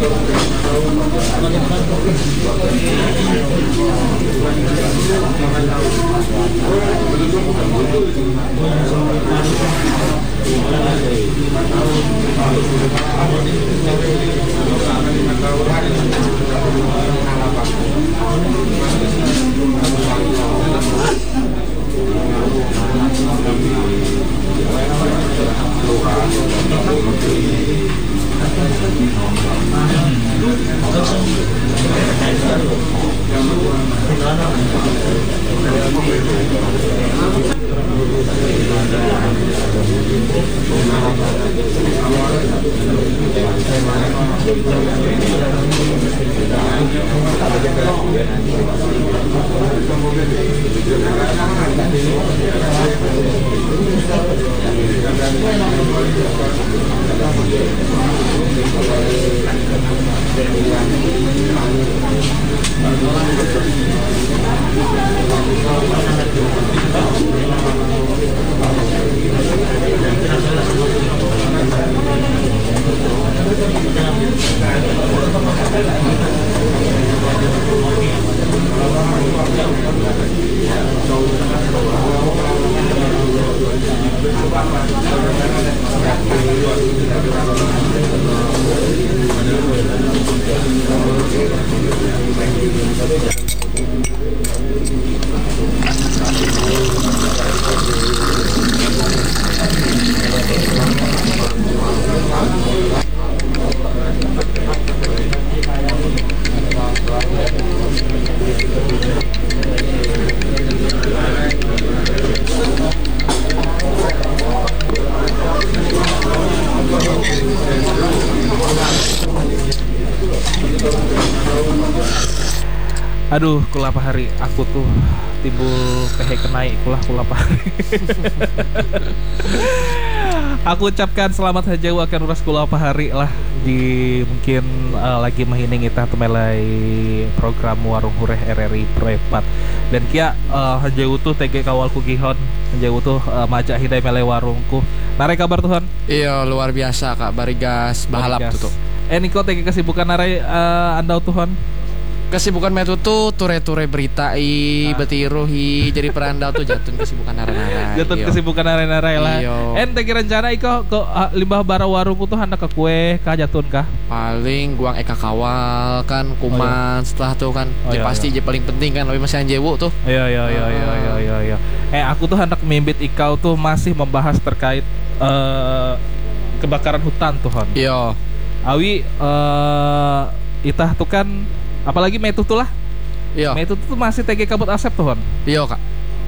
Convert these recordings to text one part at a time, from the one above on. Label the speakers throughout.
Speaker 1: Aduh, kulapa hari aku tuh timbul kehe kenai kulapa hari. Aku ucapkan selamat haja akan uras kulapa hari lah di mungkin lagi mahining kita temelai program warung hureh RRI Pro 4 dan kia haja tuh tege kawalku gihon haja tuh majak hidai melai warungku. Nare kabar Tuhan? Iya luar biasa Kak barigas bahalap tuh. Niko tege kesibukan nare andau Tuhan? Kesibukan metu tuh ture-ture berita betiru jadi perandau tuh jatun kesibukan nara-nara. Jatun kesibukan nara-nara lah. Ente kira rencana iko ke limbah bara warungku tuh hendak ke kue kah jatun kah? Paling guang eka kawal kan kuman setelah tuh kan pasti paling penting kan tapi masih anjewu tuh. Iya. Aku tuh hendak mimbit ikau tuh masih membahas terkait kebakaran hutan tuh Han. Iya. Awi itah tuh kan apalagi Metu tuh lah. Iya. Metu tuh masih TG kabut asap tuh kan. Iya Kak.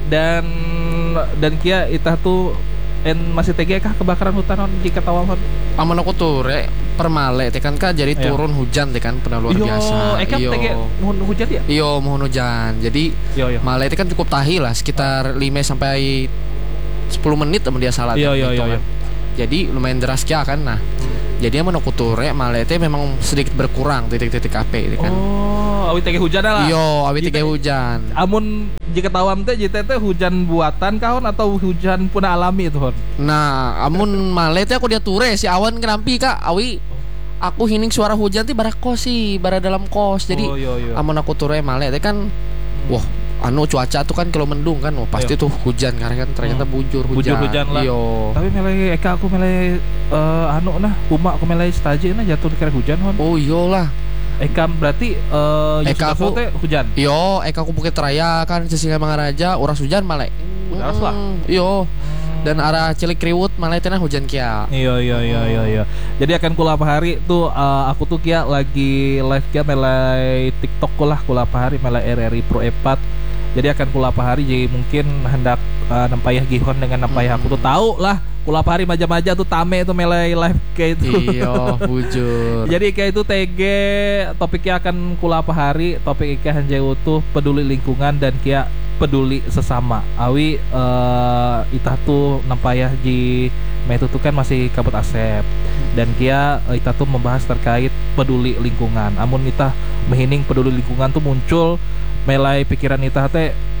Speaker 1: Dan kia itah tuh masih TG kah kebakaran hutan on jika tawal hon. Aman aku tuh permale tekan kah jadi turun hujan tekan pernah luar biasa. Iya. TG mohon hujan ya? Iya mohon hujan. Jadi male tekan cukup tahi lah sekitar 5 sampai 10 menit temen dia salah. Iya. Jadi lumayan deras kia kan nah. Jadi yang menokuture malete memang sedikit berkurang titik-titik AP kan. Oh, awi tege hujan lah. Iya, awi tege hujan. Amun jika tawam teh jite teh hujan buatan kahon atau hujan puna alami itu hon. Nah, amun malete aku dia ture si awan kenampi Kak. Awi aku hining suara hujan ti bara kos sih, bara dalam kos. Jadi amun aku ture malete kan wah cuaca tuh kan kalau mendung kan pasti tuh hujan karena kan ternyata bujur hujan lah. Iyo. Tapi melai eka aku melai kuma aku melai staje nah jatuh kira hujan hon. Oh iyalah. Eka berarti eka aku teh hujan. Iyo, eka aku Bukit Raya kan Sisinga Mangaraja uras hujan malai. Uras lah. Iyo. Dan arah Cilik Kriwut malai teh hujan kia. Iya. Jadi akan kulapa hari tuh aku tuh kia lagi live kia melai TikTok kulapa hari melai RRI Pro 4. Jadi akan kulapa hari jadi mungkin hendak nampayah gihon dengan nampayah aku tuh tahu lah kulapa hari maja-maja tuh tame tuh melai live kayak itu. Iya, bujur. Jadi kayak itu TG topiknya akan kulapa hari, topik ikan hanjau tuh peduli lingkungan dan kia peduli sesama. Awi itah tuh nampayah di metu tuh kan masih kabut asep dan kia itah tuh membahas terkait peduli lingkungan. Amun itah mehining peduli lingkungan tuh muncul melai pikiran itah teh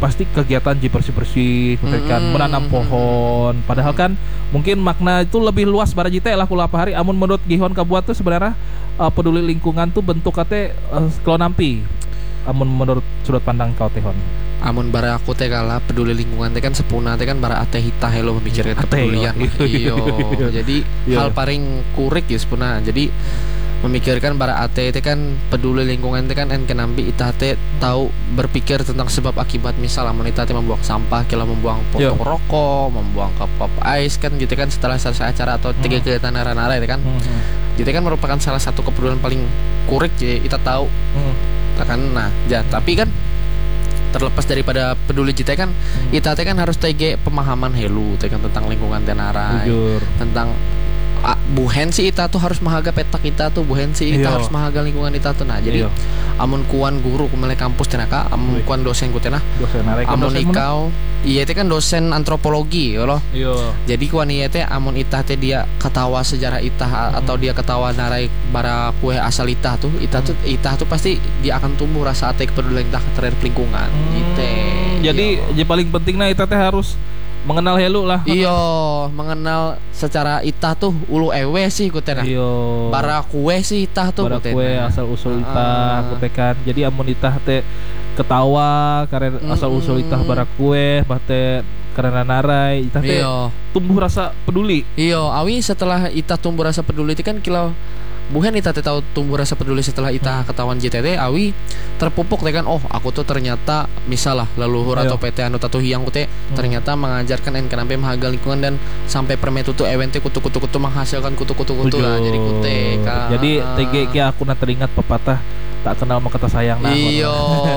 Speaker 1: pasti kegiatan bersih-bersih kan menanam pohon. Padahal kan mungkin makna itu lebih luas bara jite lah kula apa hari. Amun menurut Gihon Kabuat tuh sebenarnya peduli lingkungan tuh bentuk kate kalau nampi. Amun menurut sudut pandang kau Tehon.
Speaker 2: Amun bara aku teh kala peduli lingkungan teh kan sepuna teh kan bara ate hita hello memikirkan kepedulian. Iyo. Jadi hal paling kurik ya sepuna. Jadi memikirkan bara ate itu kan peduli lingkungan itu kan kenambi ita teh tahu berpikir tentang sebab akibat. Misal amun ita teh membuang sampah, kila membuang potong rokok, membuang cup ice kan gitu kan setelah selesai acara atau tiga kegiatan nara-nara itu kan. Jadi kan merupakan salah satu kepedulian paling kurik ya ita tahu. Nah, tapi kan terlepas daripada peduli kita kan ita teh kan harus tege pemahaman helu teh kan tentang lingkungan tenarai, tentang buhen sih ita tuh harus mahaga petak kita tuh buhen sih ita harus mahaga lingkungan ita tuh. Nah jadi amun kuan guru kumele kampus tenaka amun kuan dosen ku tenah amun ikau iya teh kan dosen antropologi ya loh. Jadi kuan iya teh amun ita teh dia ketawa sejarah ita atau dia ketawa narai bara kue asal ita tuh ita tuh pasti dia akan tumbuh rasa ate kepedulian ita terhadap lingkungan gitu.
Speaker 1: Jadi yang paling pentingnya ita teh harus mengenal helu lah.
Speaker 2: Iyo, mengenal secara itah tuh ulu ewe sih kutena. Bara kue sih itah tuh
Speaker 1: bara kue asal usul itah kutekan. Jadi amun itah teh ketawa karena asal usul itah bara kue bahte karena narai itah teh tumbuh rasa peduli.
Speaker 2: Iyo, awi setelah itah tumbuh rasa peduli itu kan kilau bukan ita tahu tumbuh rasa peduli setelah ita ketahuan JTT awi terpupuk teh kan, oh aku tuh ternyata misalnya leluhur atau PT anu tatu hiang teh ternyata mengajarkan kenapa menghargai lingkungan dan sampai permetu tuh event kutu menghasilkan kutu lah jadi kute kan.
Speaker 1: Jadi TG kia aku teringat pepatah tak kenal maka kata sayang nah.
Speaker 2: Iyo.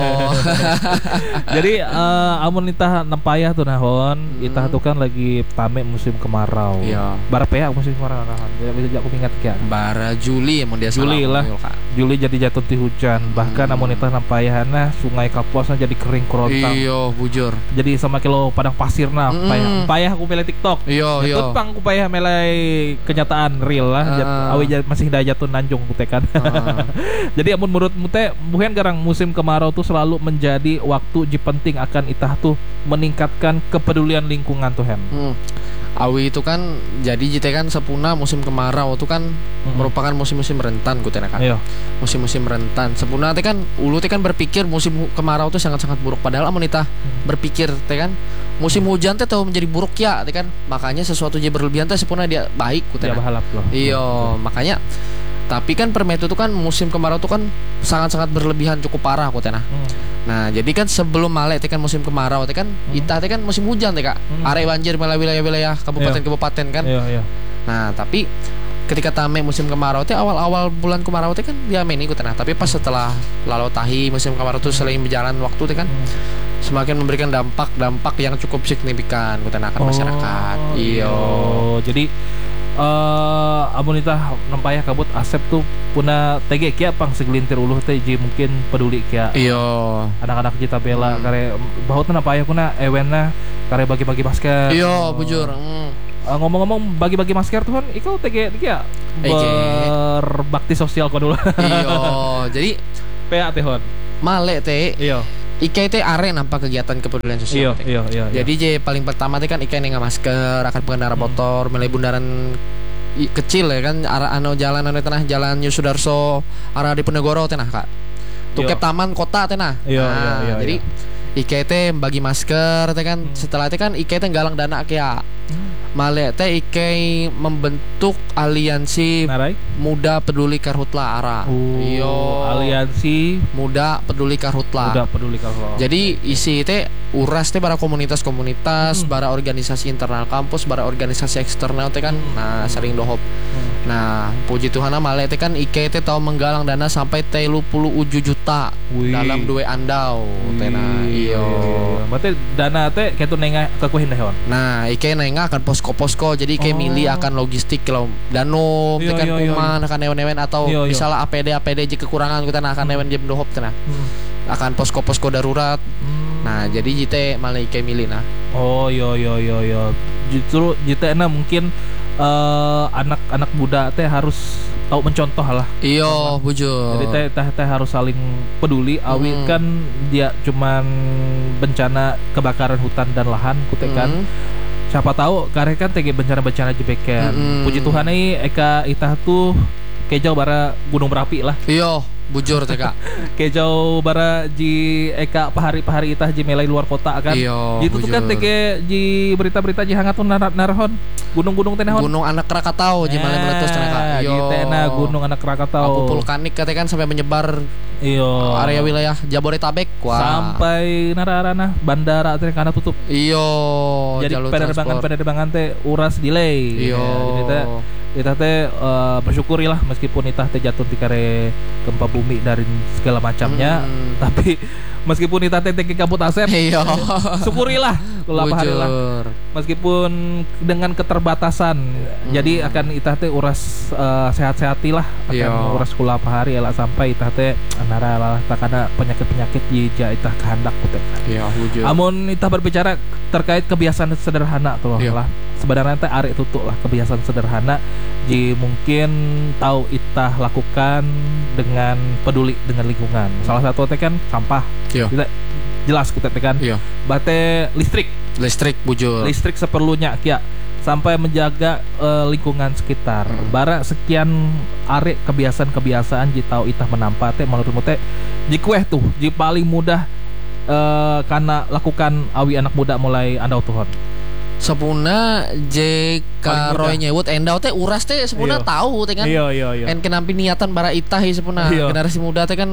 Speaker 1: Jadi amun itah nempayah tuh nahon, itah tuh kan lagi tame musim kemarau.
Speaker 2: Iya.
Speaker 1: Bara pea musim kemarau nahon. Bisa aku ingat kan.
Speaker 2: Bara Juli mun dia
Speaker 1: Juli lah. Juli jadi jatuh ti hujan. Bahkan amun itah nempayahna sungai Kapuasna jadi kering kerontang.
Speaker 2: Iyo, bujur.
Speaker 1: Jadi sama kilo padang pasir nah, payah aku pilih TikTok.
Speaker 2: Iyo.
Speaker 1: Pang aku payah melai kenyataan real lah. Awi masih dah jatuh nanjung kutekan. Jadi amun menurut mute bukan garang musim kemarau tuh selalu menjadi waktu penting akan itah tuh meningkatkan kepedulian lingkungan tuh Hen.
Speaker 2: Awi itu kan jadi jite kan sepuna musim kemarau itu kan merupakan musim-musim rentan kutena kan. Musim-musim rentan. Sepuna teh kan ulu teh kan berpikir musim kemarau itu sangat-sangat buruk padahal amun itah berpikir teh kan musim hujan teh tahu menjadi buruk ya teh kan. Makanya sesuatu je berlebihan teh sepuna dia baik kutena. Iya, makanya tapi kan permetu itu kan musim kemarau itu kan sangat-sangat berlebihan cukup parah kok tenah. Nah jadi kan sebelum male teh kan musim kemarau teh kan itah teh kan musim hujan teh kak. Are banjir malah wilayah-wilayah kabupaten-kabupaten kan. Nah tapi ketika tame musim kemarau teh awal-awal bulan kemarau teh kan dia main ikut tenah. Tapi pas setelah lalu tahi musim kemarau tuh selain berjalan waktu teh kan semakin memberikan dampak yang cukup signifikan ke akan masyarakat.
Speaker 1: Jadi amun itah nempayah kabut asep tuh puna tege kia pang segelintir uluh teh mungkin peduli kia. Anak-anak kita bela kare baut nempayah kuna ewenna kare bagi-bagi masker.
Speaker 2: Bujur.
Speaker 1: Ngomong-ngomong bagi-bagi masker tuh kan ikau tege kia berbakti sosial kok dulu.
Speaker 2: Jadi
Speaker 1: PA tehon
Speaker 2: male teh. Ika itu are nampak kegiatan kepedulian sosial. Jadi je paling pertama teh kan Ika nenga masker akan pengendara motor mulai bundaran kecil ya kan arah jalan tengah jalan Yusudarso arah di Penegoro tenah kak. Tukep taman kota tenah. Jadi Ika itu bagi masker teh kan setelah itu kan Ika itu galang dana kia. Male teh Ika membentuk aliansi Muda Peduli Karhutla Ara.
Speaker 1: Aliansi
Speaker 2: Muda Peduli Karhutla. Jadi isi teh uras teh bara komunitas-komunitas, bara organisasi internal kampus, bara organisasi eksternal teh kan. Nah, sering dohop. Nah, puji Tuhan male teh kan Ika teh tahu menggalang dana sampai 37 juta dalam 2 andau teh nah.
Speaker 1: Berarti dana teh kitu nenga kakuhin dehon.
Speaker 2: Nah, Ika nenga akan posko jadi kayak milih akan logistik kalau danum tekan kuman akan newen atau misalnya APD je kekurangan kita akan newen jam dohop tenah akan posko darurat. Nah jadi jite malah kayak milih nah.
Speaker 1: Justru jite mungkin anak-anak muda teh harus tahu mencontoh lah.
Speaker 2: Iya, bujur.
Speaker 1: Jadi teh harus saling peduli. Awi kan dia cuman bencana kebakaran hutan dan lahan kutekan. Siapa tahu karek kan tege bencana-bencana jebekan. Puji Tuhan eka itah tuh kejauh bara gunung berapi lah.
Speaker 2: Iya, bujur teh Kak.
Speaker 1: Kejauh bara ji eka pahari itah ji melai luar kota kan.
Speaker 2: Iya,
Speaker 1: itu tuh kan tege ji berita-berita ji hangat tuh narahon. Gunung-gunung tenahon.
Speaker 2: Gunung Anak Krakatau ji malai meletus teh Kak.
Speaker 1: Iya, tena Gunung Anak Krakatau.
Speaker 2: Abu vulkanik katanya kan sampai menyebar area wilayah Jabodetabek.
Speaker 1: Sampai nararana bandara teh kana tutup.
Speaker 2: Iya.
Speaker 1: Jadi penerbangan teh uras delay.
Speaker 2: Iya.
Speaker 1: Jadi kita teh bersyukurilah meskipun kita teh jatuh di kare gempa bumi dari segala macamnya, tapi meskipun kita teh kabut asap, syukurilah lah. Meskipun dengan keterbatasan, jadi akan kita teh uras sehat-sehatilah, akan uras kula pahari elak sampai kita teh anara lah takana penyakit-penyakit jija itah kehendak teh.
Speaker 2: Iya, wujud.
Speaker 1: Amun kita berbicara terkait kebiasaan sederhana tuh lah. Sebenarnya teh arek tutuk lah kebiasaan sederhana ji mungkin tahu itah lakukan dengan peduli dengan lingkungan. Salah satu teh kan sampah. Kita jelas kita tekan. Bate listrik bujur. Listrik seperlunya kia sampai menjaga lingkungan sekitar. Bara sekian arek kebiasaan-kebiasaan ji tahu itah menampa teh menurutmu teh ji kueh tuh ji paling mudah karena lakukan awi anak muda mulai andau tuhon.
Speaker 2: Sepuna Roy nyebut endau teh uras teh sepuna tahu teh kan. En kenampi niatan bara itah sepuna generasi muda teh kan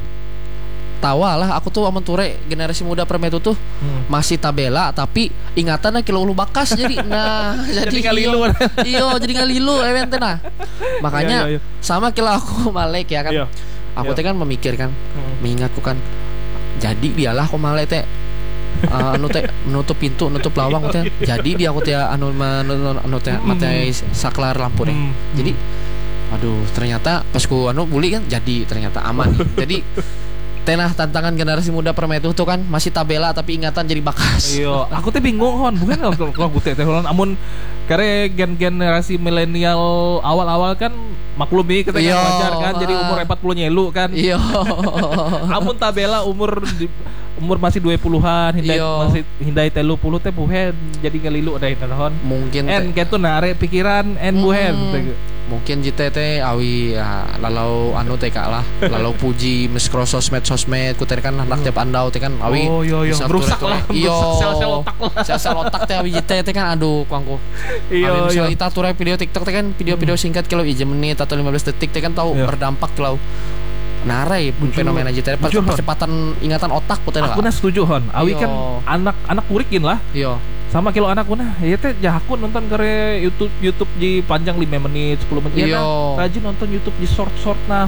Speaker 2: tawa lah aku tuh amun ture generasi muda permetu tuh masih tabela tapi ingatannya kilo ulu bakas jadi jadi ngalilu. Jadi ngalilu event nah. Makanya sama kilo aku Malek ya kan. Aku teh kan memikirkan mengingatku kan jadi dialah aku Malek teh anu teh menutup pintu nutup lawang teh jadi dia aku teh anu teh mate saklar lampu deh. Jadi aduh ternyata pas ku anu buli kan jadi ternyata aman. Jadi tenah tantangan generasi muda permetu tuh kan masih tabela tapi ingatan jadi bakas.
Speaker 1: Iya, aku teh bingung hon, bukan kalau bute teh hon amun kare generasi milenial awal-awal kan maklumi kita kan wajar kan jadi umur 40 nyelu kan. Iya. Amun tabela umur masih 20-an hindai 30 teh buhen jadi ngelilu ada hon. Mungkin en ketu nare pikiran en buhen.
Speaker 2: Mungkin JTT awi lalau anu teh Kak lah lalau puji scroll sosmed kuter kan anak tiap andau teh kan awi
Speaker 1: merusak lah sel-sel otak lah
Speaker 2: sel otak teh awi JTT kan aduh kuangku misalnya kita turai video TikTok teh kan video singkat kalau 1 menit atau 15 detik teh kan tahu berdampak kalau narai fenomena JTT percepatan ingatan otak puter lah.
Speaker 1: Aku setuju hon awi kan anak kurikin lah sama kilo anak kuna ya teh jahakun nonton kare YouTube di panjang 5 menit 10 menit ya rajin nonton YouTube di short nah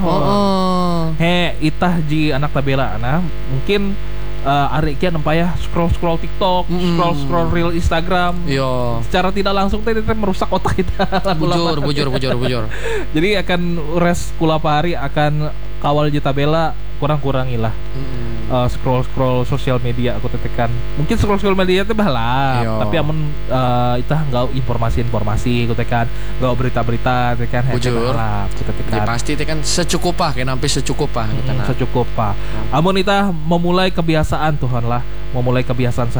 Speaker 1: itah di anak tabela nah mungkin arek kieu nempaya scroll TikTok scroll reel Instagram secara tidak langsung teh merusak otak kita bujur jadi akan res kula pahari akan kawal di tabela kurang-kurangilah scroll sosial media aku tekan mungkin scroll media teh bahala tapi amun itah enggak informasi aku tekan enggak berita-berita tekan lah aku tekan
Speaker 2: ya pasti tekan secukupah kenampi secukupah
Speaker 1: secukupah amun itah memulai kebiasaan Tuhan lah memulai kebiasaan